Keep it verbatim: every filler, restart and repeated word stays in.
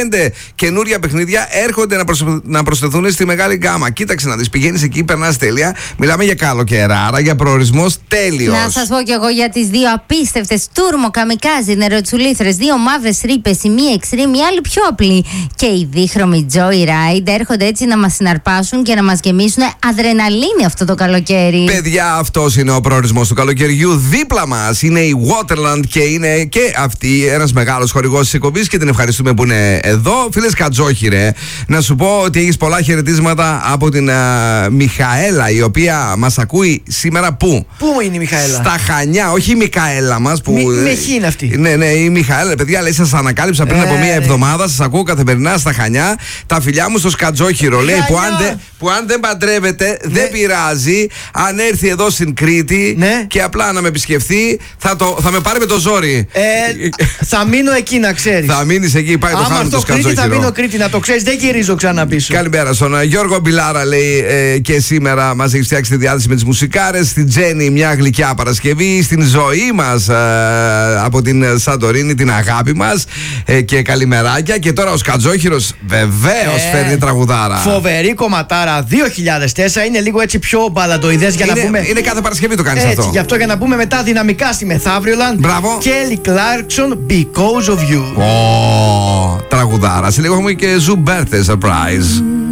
πέντε καινούρια παιχνίδια έρχονται να, προσ... να προσθεθούν στη μεγάλη γκάμα. Κοίταξε να δεις, πηγαίνεις εκεί, περνάς τέλεια. Μιλάμε για καλοκαιράρα, για προορισμός τέλειος. Να σας πω κι εγώ για τις δύο απίστευτες τούρμο, καμικάζι, νεροτσουλήθρες, δύο μαύρες ρήπες, η μία extreme, η άλλη πιο απλή. Και οι δίχρωμοι Joyride έρχονται έτσι να μας συναρπάσουν και να μας γεμίσουν αδρεναλίνη αυτό το καλοκαίρι. Παιδιά, αυτός είναι ο προορισμός του καλοκαιριού. Δίπλα μας είναι η Waterland και είναι και αυτή ένας μεγάλος χορηγός της εκπομπής και την ευχαριστούμε που είναι εδώ. Φίλες Κατζόχυρε, να σου πω ότι έχεις πολλά χαιρετίσματα από την uh, Μιχαέλα, η οποία μας ακούει σήμερα πού? Πού είναι η Μιχαέλα? Στα Χανιά, όχι η Μικαέλα μας. Που... Μι, Μεχή είναι αυτή. Ναι, ναι, η Μιχαέλα, παιδιά, λέει, σας ανακάλυψα πριν ε, από μία εβδομάδα. Σας ακούω καθημερινά στα Χανιά. Τα φιλιά μου στο Σκατζόχυρο, λέει, που αν, δε, που αν δεν παντρεύεται, ναι, δεν πειράζει. Αν έρθει εδώ στην Κρήτη, ναι, και απλά να με επισκεφθεί, θα, το, θα με πάρει με το ζόρι. Ε, θα μείνω εκεί, να ξέρεις. Θα μείνεις εκεί, πάει. Άμα το χάμε το Σκατζόχυρο. Θα μείνω Κρήτη, να το ξέρεις, δεν γυρίζω ξανά πίσω. Καλημέρα στον Γιώργο Μπιλάρα, λέει, ε, και σήμερα μας έχει φτιάξει τη διάθεση με τις μουσικάρες. Στην Τζέννη, μια γλυκιά Παρασκευή. Στην ζωή μας ε, από την Σαντορίνη, την αγάπη μας, ε, και καλημεράκια. Και τώρα ο Σκατζόχυρος βεβαίως ε, φέρνει τραγουδάρα. Φοβερή κομματάρα δύο χιλιάδες τέσσερα, είναι λίγο έτσι πιο μπαλαντοειδές για είναι, να πούμε. Είναι κάθε Παρασκευή το κάνεις έτσι, αυτό. Γι' αυτό για να πούμε μετά δυναμικά στη Μεθαύριολαν. Μπράβο. Kelly Clarkson, Because of You. Oh, τραγουδάρα. Σε λίγο έχουμε και Zoo Birthday Surprise.